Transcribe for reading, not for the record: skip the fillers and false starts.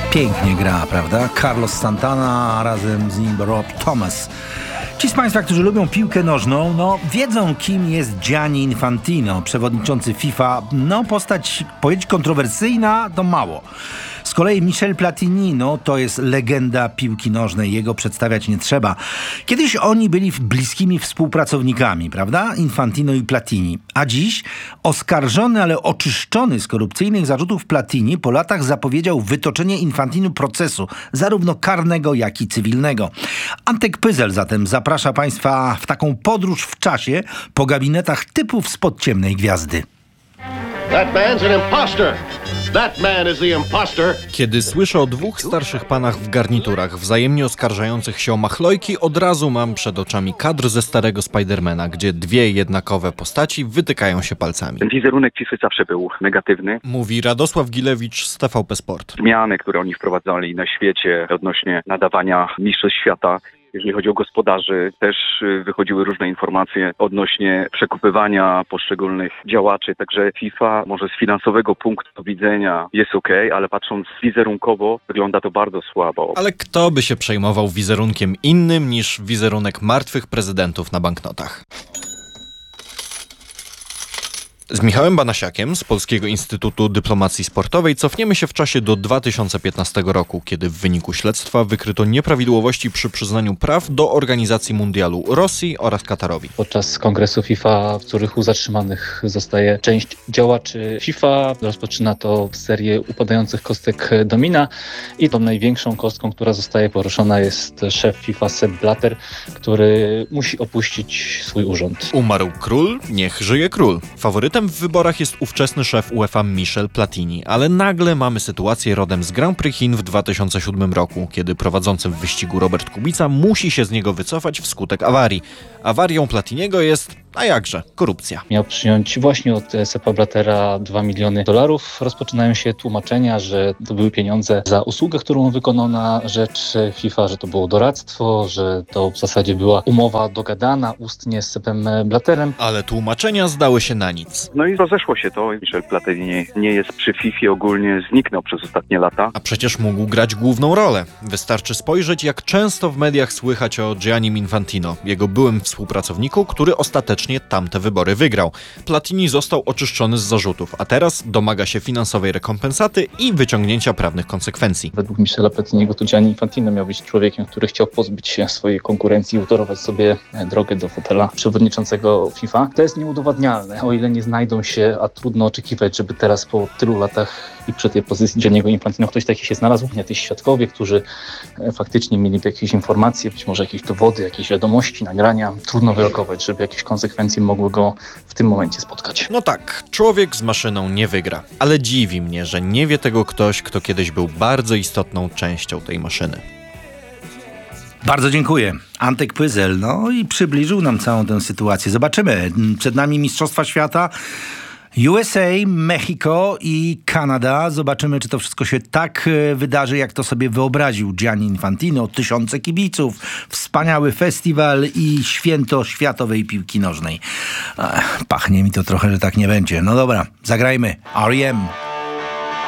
Pięknie gra, prawda? Carlos Santana, a razem z nim Rob Thomas. Ci z Państwa, którzy lubią piłkę nożną, wiedzą, kim jest Gianni Infantino, przewodniczący FIFA. Postać, powiedzieć, kontrowersyjna, to mało. Z kolei Michel Platini, to jest legenda piłki nożnej, jego przedstawiać nie trzeba. Kiedyś oni byli bliskimi współpracownikami, prawda? Infantino i Platini. A dziś oskarżony, ale oczyszczony z korupcyjnych zarzutów Platini po latach zapowiedział wytoczenie Infantino procesu, zarówno karnego, jak i cywilnego. Antek Pyzel zatem zaprasza Państwa w taką podróż w czasie po gabinetach typów spod ciemnej gwiazdy. That man's an imposter. That man is the imposter. Kiedy słyszę o dwóch starszych panach w garniturach wzajemnie oskarżających się o machlojki, od razu mam przed oczami kadr ze starego Spidermana, gdzie dwie jednakowe postaci wytykają się palcami. Ten wizerunek FIFA zawsze był negatywny. Mówi Radosław Gilewicz z TVP Sport. Zmiany, które oni wprowadzali na świecie odnośnie nadawania mistrzostw świata, jeżeli chodzi o gospodarzy, też wychodziły różne informacje odnośnie przekupywania poszczególnych działaczy. Także FIFA może z finansowego punktu widzenia jest okej, ale patrząc wizerunkowo wygląda to bardzo słabo. Ale kto by się przejmował wizerunkiem innym niż wizerunek martwych prezydentów na banknotach? Z Michałem Banasiakiem z Polskiego Instytutu Dyplomacji Sportowej cofniemy się w czasie do 2015 roku, kiedy w wyniku śledztwa wykryto nieprawidłowości przy przyznaniu praw do organizacji mundialu Rosji oraz Katarowi. Podczas kongresu FIFA w Zurychu zatrzymanych zostaje część działaczy FIFA. Rozpoczyna to serię upadających kostek domina i tą największą kostką, która zostaje poruszona, jest szef FIFA Sepp Blatter, który musi opuścić swój urząd. Umarł król, niech żyje król. Faworytem w wyborach jest ówczesny szef UEFA Michel Platini, ale nagle mamy sytuację rodem z Grand Prix Chin w 2007 roku, kiedy prowadzący w wyścigu Robert Kubica musi się z niego wycofać wskutek awarii. Awarią Platiniego jest, a jakże, korupcja. Miał przyjąć właśnie od Seppa Blattera $2 miliony. Rozpoczynają się tłumaczenia, że to były pieniądze za usługę, którą wykonał na rzecz FIFA, że to było doradztwo, że to w zasadzie była umowa dogadana ustnie z Seppem Blatterem. Ale tłumaczenia zdały się na nic. No i rozeszło się to. Michel Platini nie jest przy FIFA, ogólnie zniknął przez ostatnie lata. A przecież mógł grać główną rolę. Wystarczy spojrzeć, jak często w mediach słychać o Giannim Infantino, jego byłym współpracowniku, który ostatecznie tamte wybory wygrał. Platini został oczyszczony z zarzutów, a teraz domaga się finansowej rekompensaty i wyciągnięcia prawnych konsekwencji. Według Michela Platiniego to Gianni Infantino miał być człowiekiem, który chciał pozbyć się swojej konkurencji i utorować sobie drogę do fotela przewodniczącego FIFA. To jest nieudowadnialne, o ile nie znajdą się, a trudno oczekiwać, żeby teraz po tylu latach i przy tej pozycji Gianniego Infantino ktoś taki się znalazł. Jacyś świadkowie, którzy faktycznie mieliby jakieś informacje, być może jakieś dowody, jakieś wiadomości, nagrania. Trudno wyrokować, żeby jakieś konsekwencje mogły go w tym momencie spotkać. No tak, człowiek z maszyną nie wygra. Ale dziwi mnie, że nie wie tego ktoś, kto kiedyś był bardzo istotną częścią tej maszyny. Bardzo dziękuję. Antek Pyzel, i przybliżył nam całą tę sytuację. Zobaczymy. Przed nami Mistrzostwa Świata. USA, Mexico i Kanada. Zobaczymy, czy to wszystko się tak wydarzy, jak to sobie wyobraził Gianni Infantino. 1000 kibiców, wspaniały festiwal i święto światowej piłki nożnej. Pachnie mi to trochę, że tak nie będzie. No dobra, zagrajmy. R.E.M.